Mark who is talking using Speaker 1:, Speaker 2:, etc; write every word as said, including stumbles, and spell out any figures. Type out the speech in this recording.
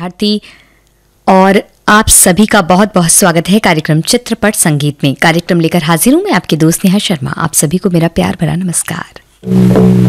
Speaker 1: भारती और आप सभी का बहुत बहुत स्वागत है कार्यक्रम चित्रपट संगीत में। कार्यक्रम लेकर हाजिर हूं मैं आपकी दोस्त नेहा शर्मा। आप सभी को मेरा प्यार भरा नमस्कार।